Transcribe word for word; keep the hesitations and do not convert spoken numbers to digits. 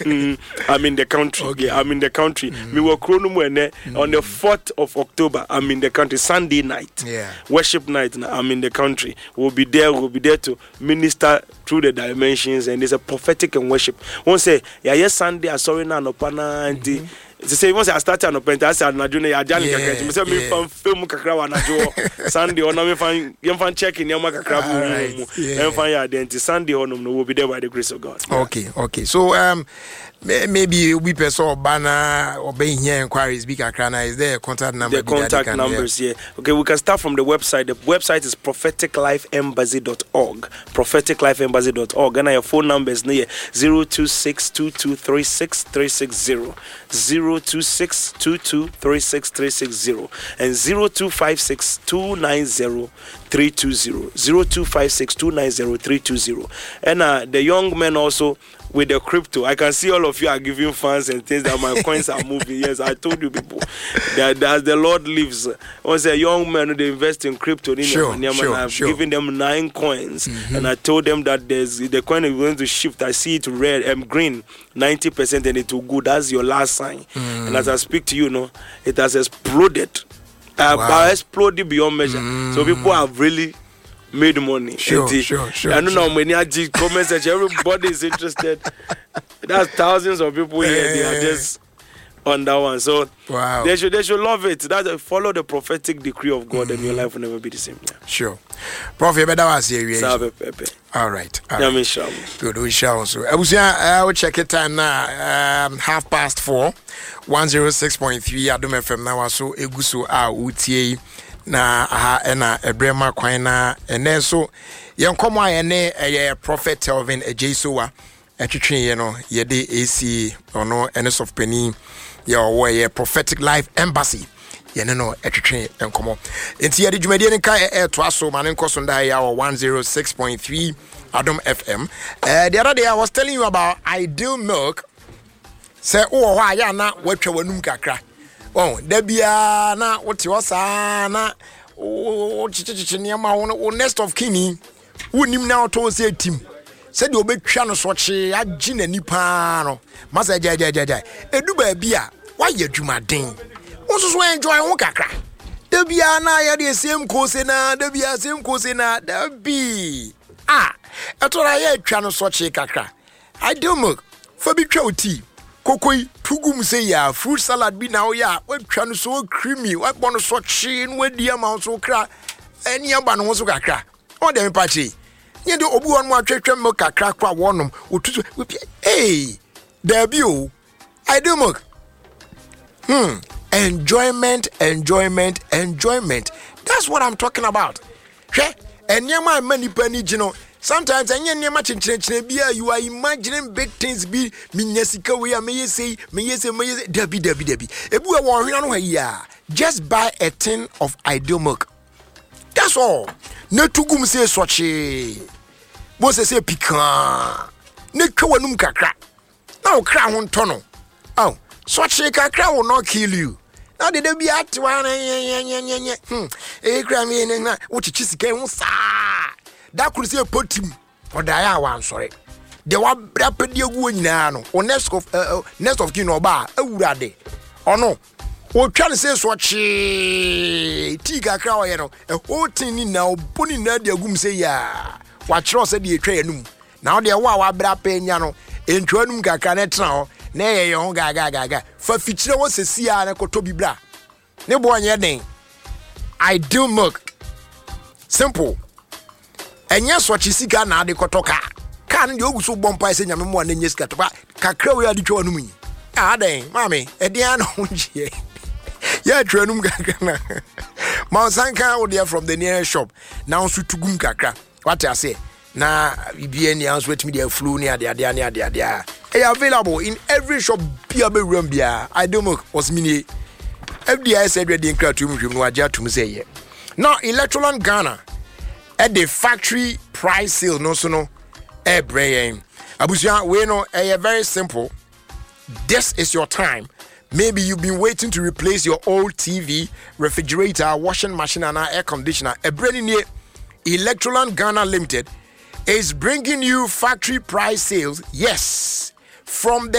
mm, I'm in the country. Okay. Yeah, I'm in the country. Mm. Me were mm. on the fourth of October. I'm in the country. Sunday night. Yeah. Worship night. I'm in the country. We'll be there. We'll be there to minister through the dimensions, and there's a prophetic and worship. One say, yeah, yes, Sunday. I saw it now. No pana. To say once I started on open, I said, "I don't know. I don't know. Me say me fan film kakra wa na jo Sunday. Or na me fan, you fan checking your kakra bu. You fan your identity. Sunday or no, will be there by the grace of God. Yeah. Okay, okay. So um, maybe we person banner or being here inquiries. Big kakra is there a contact number? The contact numbers, yeah. Okay, we can start from the website. The website is prophetic life embassy dot org. prophetic life embassy dot org. And your phone number is near zero two six two two three six three six zero. zero two six two two three six three six zero and zero two five six two nine zero three two zero. zero two five six two nine zero three two zero. And uh, the young men also with the crypto, I can see all of you are giving funds and things that my coins are moving. Yes, I told you people that, that as the Lord lives, once a young man they invest in crypto, sure, them, sure, I've sure. given them nine coins, mm-hmm. and I told them that there's the coin is going to shift. I see it red and um, green, ninety percent, and it will go. That's your last sign. Mm. And as I speak to you, know, it has exploded. Uh, wow. Exploded beyond measure. Mm. So people have really made money. Sure, the, sure, sure. I don't sure. know many comment section. Everybody is interested. That's thousands of people here. They are just on that one. So wow. they should they should love it. That follow the prophetic decree of God, mm-hmm. and your life will never be the same. Yeah. Sure. Prophet, better was here. All right. All yeah, right. Sure. Good. We shall. So I was I will check it time now. Um, half past four. One zero six point three. Adom F M now. So eguso a utie. Na aha na ebrema kwan na ene so yenkomo ayene eye Prophet Telvin Ejesowa etwetwe ye no ye de A C ono ene of penny ye owo ye Prophetic Life Embassy ye ne no etwetwe enkomo enti ye de dwumade ne ka e to aso mane nkoso nda ya one oh six point three Adom F M. Uh, the other day I was telling you about Ideal Milk. Say oh wa ya na watwa wanum kakra. Oh, Debia na what you are na oh chichichinyama o nest of kini unim na to say team said you betwa no so che agi na nipa no masa ja ja ja ja edu ba bia why adwumaden wo so so enjoy wo kakra Debia na ya de same course na Debia same course na Debi ah etora ya atwa no so che kakra I do milk for bi twa oti kokoi tugum say ya fruit salad bi na o ya watwa no so creamy what bon so chi no wadi am so kra eni aba no so kakra o dem pachi nye de obu won mo atwetwe milk kakra kwa wonom otutu hey there be o I do milk hmm enjoyment enjoyment enjoyment that's what I'm talking about hwe enyama mani pani gino. Sometimes anya nyama chinchinchine bia you are imagining big things be minyasika we may say may say may say debi debi debi ebu e won hwena no ya just buy a tin of Ideal Milk, that's all. Na tugum say soche bo say say pikan na twa wanum kakra na o kra ho ntono oh soche kakra will not kill you. Now the debi atwa na hmm e kra me na wo chichi sika hu sa that could say put him or die one sorry. The one rapid you no or nest of uh, nest of kin or bar a woody or no. What trying to say so tea crow a whole thing now putting that the gum say ya what Ross said the train. Now they are wow brap yano in Tronum gacanet now nay young gaga gaga for feature was a sea and a cotobi bra. No boy your name Ideal Milk simple. And yes, what you see can now the kotoka. Can you so bomb pie say Yammo and yes cataba? Kakra we are the chonumi. Ah, dang, mammy, a diano. Yeah, Trenum Gakana. Mount Sanka or there from the nearest shop. Now to Tugum Kakra. What I say? Now, be any answer with me, dear flu near the Adiania, the Adia. They are available in every shop. Piabe Rumbia. I don't know what's mini. F D I said, ready in Kratum, Waja to say. Now, Electroland Ghana. At the factory price sale, no so no, eh, brain. Abusia, we know, eh, very simple. This is your time. Maybe you've been waiting to replace your old T V, refrigerator, washing machine, and air conditioner. A brand new Electroland Ghana Limited is bringing you factory price sales. Yes, from the